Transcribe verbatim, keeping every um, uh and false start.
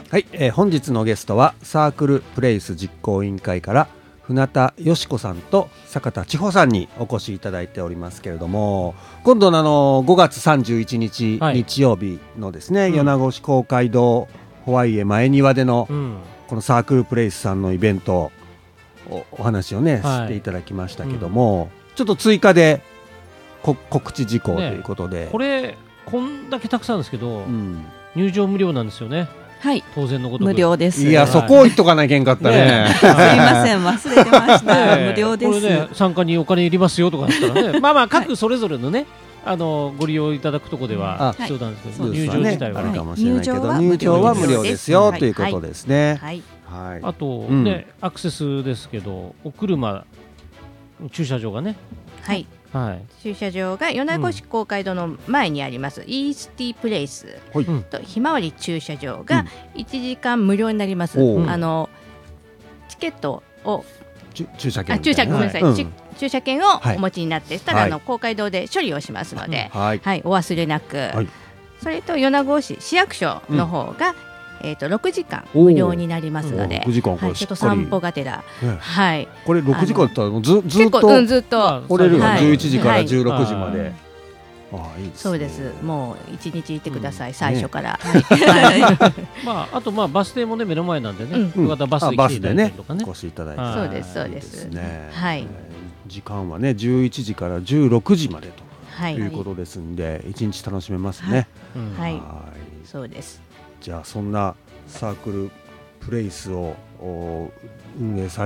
はい、えー、本日のゲストはサークルプレイス実行委員会から船田よし子さんと坂田千穂さんにお越しいただいておりますけれども、今度のあのごがつさんじゅういちにち、はい、日曜日のですね、うん、米子市公会堂ホワイエ前庭での、うん、このサークルプレイスさんのイベントお, お話をね、はい、していただきましたけども、うん、ちょっと追加でこ告知事項ということで、 ね、これこんだけたくさんですけど、うん、入場無料なんですよね。 はい、 当然のこと無料です。 いや、そこを言っとかなきゃいけんかったね。 ねすいません、忘れてました。ね、無料です。 これね、参加にお金いりますよとかだったらね、まあまあ各それぞれのね、あのご利用いただくところでは必要なんですけど、はい、入場自体は、 ね、あるかもしれないけど、入場は無料ですよ、はい、ということですね。 はいはい、あとね、うん、アクセスですけど、お車駐車場がね、 はいはい、駐車場が米子市公会堂の前にあります、うん、イースティプレイスとひまわり駐車場がいちじかん無料になります、うん、あのチケットを駐車券あ駐車ごめんなさい、うん、駐車券をお持ちになって、はい、ただあの公会堂で処理をしますので、はいはい、お忘れなく、はい、それと米子市市役所の方が、うんえー、とろくじかん無料になりますので、 ろくじかんこれしっかり、 はい、ちょっと散歩がてら、 ねはい、 これろくじかんだったらず, ずっと、 うん、ずっと来れるよ、はい、じゅういちじからじゅうろくじまで、はい、 ああいいですね、そうです、もう一日いてください、うん、最初から、 ねはいまあ、あとまあバス停も、ね、目の前なんでね、うん、バスで来ていただいたりとかね、 お越しいただいて、 そうですそうです、ね、はい、 時間はねじゅういちじからじゅうろくじまでと、はい、いうことですんで、一日楽しめますね。 はい、はい、そうです。 じゃあそんなサークルプレイスを運営され